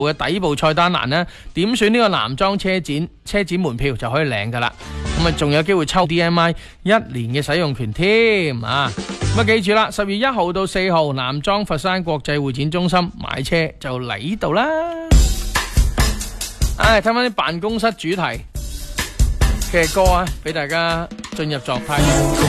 嘅底部菜單欄呢，點選呢個男裝車展門票就可以領噶啦。咁啊，仲有機會抽 DMI 1年嘅使用權添啊！咁啊，記住啦，10月1號到4號，男裝佛山國際會展中心買車就嚟呢度啦。睇翻啲辦公室主題嘅歌啊，俾大家進入狀態。